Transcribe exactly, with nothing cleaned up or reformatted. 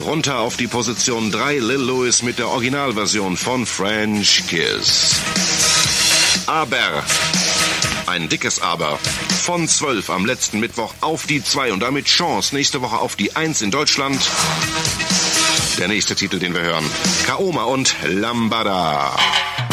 Runter auf die Position drei Lil Louis mit der Originalversion von French Kiss. Aber, ein dickes Aber, von zwölf am letzten Mittwoch auf die zwei und damit Chance nächste Woche auf die eins in Deutschland. Der nächste Titel, den wir hören, Kaoma und Lambada.